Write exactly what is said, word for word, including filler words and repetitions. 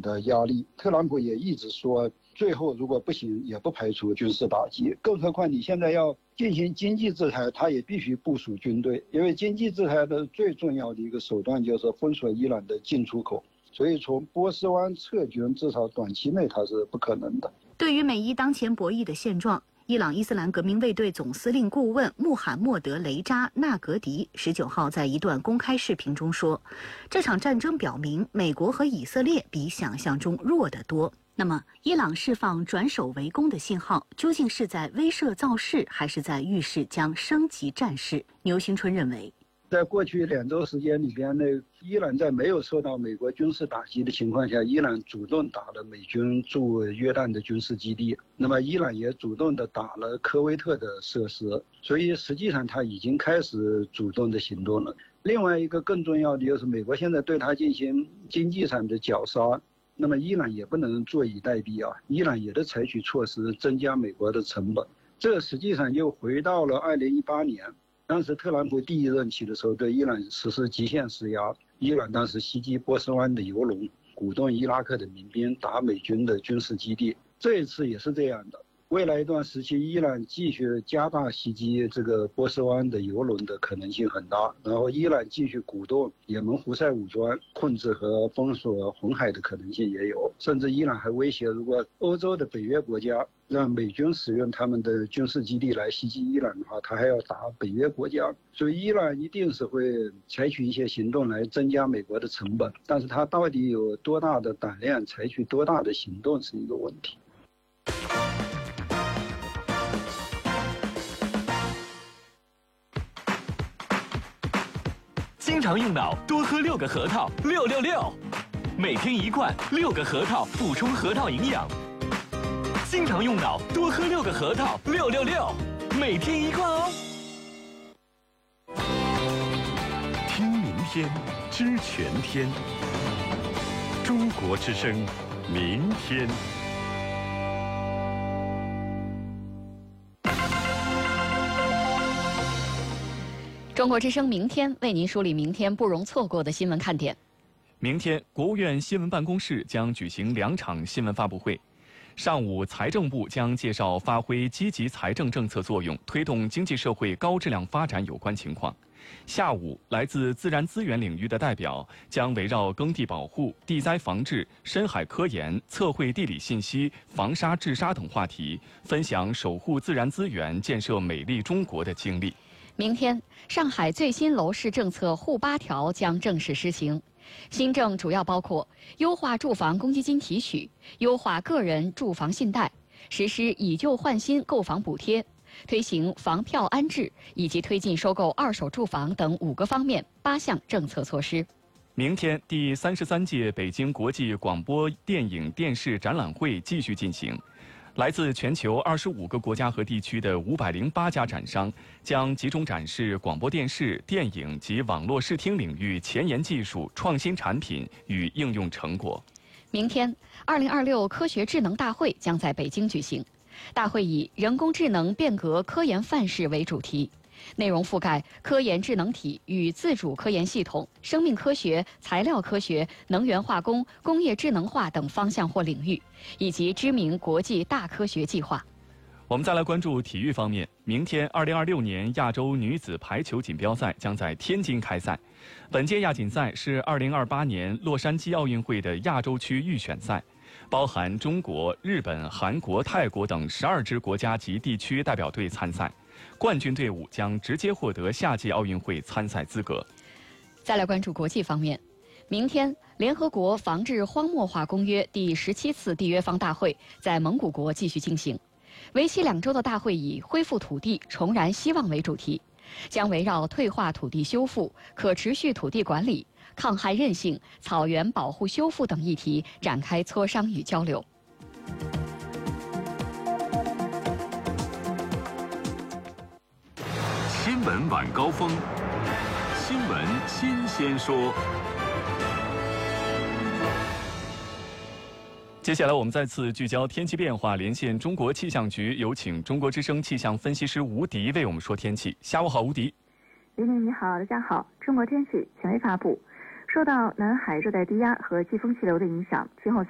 的压力。特朗普也一直说，最后如果不行，也不排除军事打击。更何况你现在要进行经济制裁，他也必须部署军队，因为经济制裁的最重要的一个手段就是封锁伊朗的进出口。所以从波斯湾撤军，至少短期内它是不可能的。 对于美伊当前博弈的现状，伊朗伊斯兰革命卫队总司令顾问穆罕默德·雷扎·纳格迪十九号在一段公开视频中说，这场战争表明美国和以色列比想象中弱得多。那么，伊朗释放转守为攻的信号，究竟是在威慑造势，还是在预示将升级战事？牛新春认为， 在过去两周时间里边呢，伊朗在没有受到美国军事打击的情况下，伊朗主动打了美军驻约旦的军事基地，那么伊朗也主动的打了科威特的设施，所以实际上他已经开始主动的行动了。另外一个更重要的就是美国现在对他进行经济上的绞杀，那么伊朗也不能坐以待毙啊，伊朗也得采取措施增加美国的成本。这实际上又回到了二零一八年。当时特朗普第一任期的时候，对伊朗实施极限施压，伊朗当时袭击波斯湾的油龙，鼓动伊拉克的民兵打美军的军事基地。这一次也是这样的，未来一段时期，伊朗继续加大袭击这个波斯湾的油轮的可能性很大，然后伊朗继续鼓动也门胡塞武装控制和封锁红海的可能性也有，甚至伊朗还威胁，如果欧洲的北约国家让美军使用他们的军事基地来袭击伊朗的话，他还要打北约国家。所以伊朗一定是会采取一些行动来增加美国的成本，但是他到底有多大的胆量采取多大的行动是一个问题。 经常用脑，多喝六个核桃，六六六，每天一罐，六个核桃补充核桃营养。经常用脑，多喝六个核桃，六六六，每天一罐哦。 听明天，知全天。中国之声，明天。 中国之声明天为您梳理明天不容错过的新闻看点。 明天，国务院新闻办公室将举行两场新闻发布会。上午，财政部将介绍发挥积极财政政策作用，推动经济社会高质量发展有关情况。下午，来自自然资源领域的代表将围绕耕地保护、地灾防治、深海科研、测绘地理信息、防沙治沙等话题，分享守护自然资源、建设美丽中国的经历。 明天，上海最新楼市政策沪八条将正式施行。新政主要包括优化住房公积金提取、优化个人住房信贷、实施以旧换新购房补贴、推行房票安置以及推进收购二手住房等五个方面八项政策措施。 明天，第三十三届北京国际广播电影电视展览会继续进行。来自全球二十五个国家和地区的五百零八家展商将集中展示广播电视、电影及网络视听领域前沿技术、创新产品与应用成果。 明天，二零二六科学智能大会将在北京举行。大会以人工智能变革科研范式为主题，内容覆盖科研智能体与自主科研系统、生命科学、材料科学、能源化工、工业智能化等方向或领域，以及知名国际大科学计划。 我们再来关注体育方面。明天，二零二六年亚洲女子排球锦标赛将在天津开赛。本届亚锦赛是二零二八年洛杉矶奥运会的亚洲区预选赛，包含中国、日本、韩国、泰国等十二支国家及地区代表队参赛。冠军队伍将直接获得夏季奥运会参赛资格。 再来关注国际方面。明天，联合国防治荒漠化公约第十七次缔约方大会在蒙古国继续进行。为期两周的大会以恢复土地、重燃希望为主题，将围绕退化土地修复、可持续土地管理、抗旱韧性、草原保护修复等议题展开磋商与交流。 新闻晚高峰，新闻新鲜说。 接下来我们再次聚焦天气变化，连线中国气象局，有请中国之声气象分析师吴迪为我们说天气。下午好，吴迪。 林林你好，大家好。中国天气权威发布，受到南海热带低压和季风气流的影响，今后